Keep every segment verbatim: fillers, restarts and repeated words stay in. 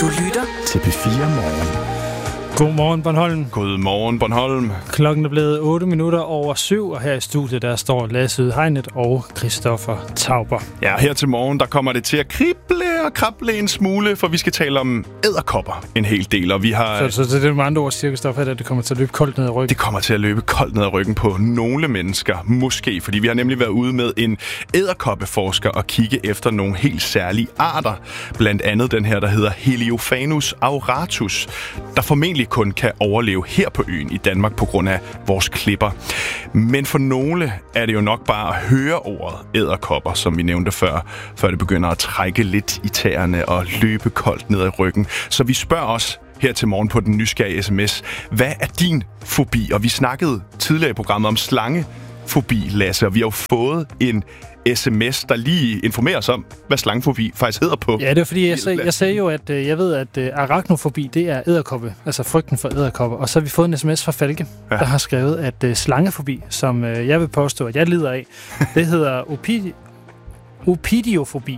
Du lytter til P fire Morgen. Godmorgen, Bornholm. Godmorgen, Bornholm. Klokken er blevet otte minutter over syv, og her i studiet der står Lasse Udhegnet og Christoffer Tauber. Ja, her til morgen, der kommer det til at krible og krable en smule, for vi skal tale om edderkopper en hel del, og vi har... Så, så, så det er med andre ord, siger Christoffer, at det kommer til at løbe koldt ned ad ryggen? Det kommer til at løbe koldt ned ad ryggen på nogle mennesker, måske, fordi vi har nemlig været ude med en edderkoppeforsker og kigge efter nogle helt særlige arter. Blandt andet den her, der hedder Heliophanus auratus, der formentlig kun kan overleve her på øen i Danmark på grund af vores klipper. Men for nogle er det jo nok bare at høre ordet edderkopper, som vi nævnte før, før det begynder at trække lidt i tæerne og løbe koldt ned ad ryggen. Så vi spørger os her til morgen på den nysgerrige sms, hvad er din fobi? Og vi snakkede tidligere i programmet om slangefobi, Lasse, og vi har jo fået en sms, der lige informerer os om, hvad slangefobi faktisk hedder på. Ja, det er fordi, jeg, sag, jeg sagde jo, at øh, jeg ved, at øh, arachnofobi, det er edderkoppe, altså frygten for edderkopper. Og så har vi fået en sms fra Falke, ja. der har skrevet, at øh, slangefobi, som øh, jeg vil påstå, at jeg lider af, det hedder opidi- opidiofobi.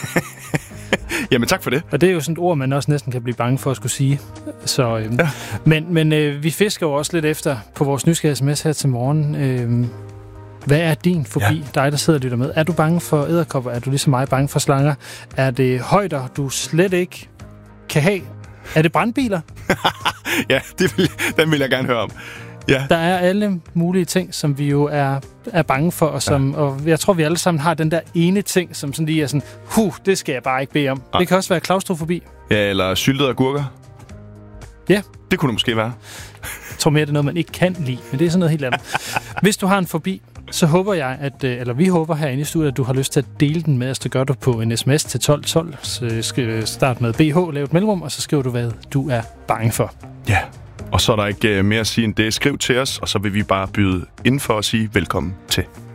Jamen tak for det. Og det er jo sådan et ord, man også næsten kan blive bange for at skulle sige. Så, øh, ja. Men, men øh, vi fisker jo også lidt efter på vores nysgerrige sms her til morgen. Øh, Hvad er din fobi, ja. dig der sidder og lytter med? Er du bange for edderkopper? Er du ligesom mig bange for slanger? Er det højder, du slet ikke kan have? Er det brandbiler? Ja, det vil, den vil jeg gerne høre om. Ja. Der er alle mulige ting, som vi jo er, er bange for, og, som, ja. og jeg tror, vi alle sammen har den der ene ting, som sådan lige er sådan, huh, det skal jeg bare ikke bede om. Ja. Det kan også være klaustrofobi. Ja, eller syltede agurker. Ja. Det kunne det måske være. Jeg tror mere, det er noget, man ikke kan lide, men det er sådan noget helt andet. Hvis du har en fobi, så håber jeg, at, eller vi håber herinde i studiet, at du har lyst til at dele den med os. Det gør du på en sms til tolv tolv. Så start med B H, lav et mellemrum, og så skriver du, hvad du er bange for. Ja, og så er der ikke mere at sige end det. Skriv til os, og så vil vi bare byde indenfor og sige velkommen til.